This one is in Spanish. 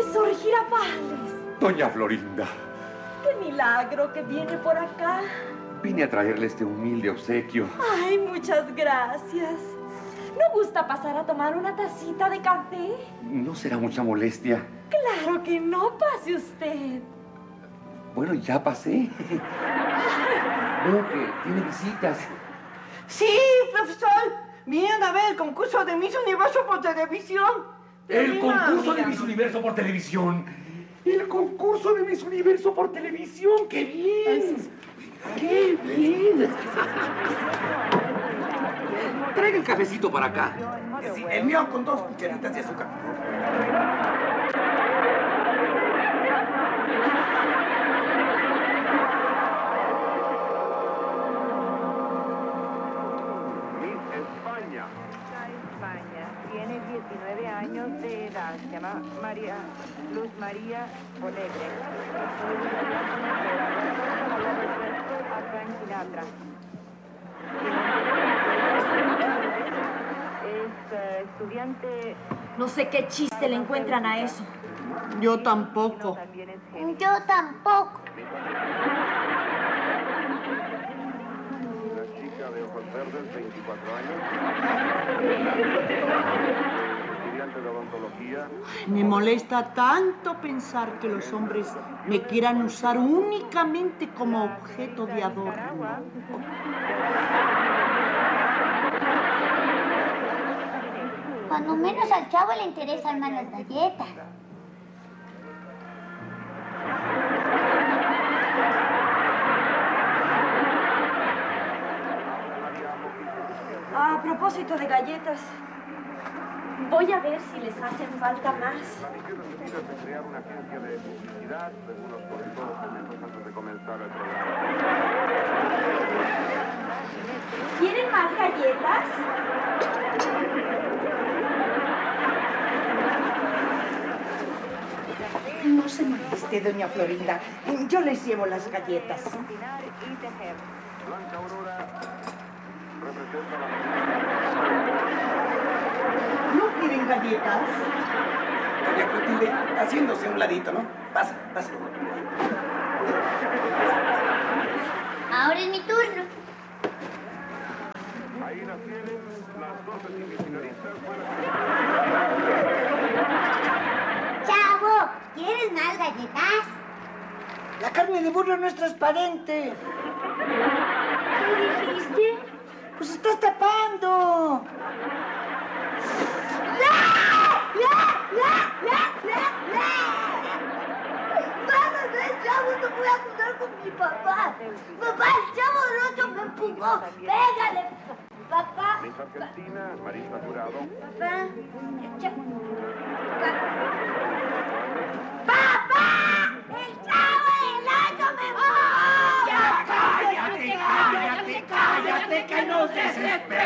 Profesor Girafales. Doña Florinda. ¡Qué milagro que viene por acá! Vine a traerle este humilde obsequio. Ay, muchas gracias. ¿No gusta pasar a tomar una tacita de café? ¿No será mucha molestia? Claro que no, pase usted. Bueno, ya pasé. Veo que tiene visitas. Sí, profesor. Vienen a ver el concurso de Miss Universo por televisión. El concurso de Miss Universo por televisión. El concurso de Miss Universo por televisión. ¡Qué bien! ¡Qué bien! Traiga el cafecito para acá. Sí, el mío con 2 cucharitas de azúcar. Tiene 19 años de edad. Se llama Luz María Polegre. Acá en Sinatra. Es estudiante. No sé qué chiste le encuentran a eso. Yo tampoco. Yo tampoco. Una chica de ojos verdes, 24 años. Estudiante de odontología. Me molesta tanto pensar que los hombres me quieran usar únicamente como objeto de adorno. Cuando menos al chavo le interesan más las galletas. A propósito de galletas, voy a ver si les hacen falta más. La misión elegida es crear una agencia de publicidad, según nos comentó los momentos antes de comenzar el programa. ¿Quieren más galletas? No se moleste, doña Florinda. Yo les llevo las galletas. Blanca Aurora representa la... ¿No quieren galletas? Doña Clotilde, haciéndose a un ladito, ¿no? Pasa, pasa. Ahora es mi turno. Ahí las tienen las 12 semifinalistas. Chavo, ¿quieres más galletas? La carne de burro no es transparente. ¿Qué dijiste? Pues estás tapando. ¡Papá, el chavo! ¡No voy a jugar con mi papá! ¡Papá, el chavo del 8 me empujó! ¡Pégale! ¡Papá! Miss Argentina, Marisa Jurado. ¡Papá! ¡Papá! ¡El chavo del 8 me empujó! ¡Ya cállate, cállate, cállate, que nos desesperamos!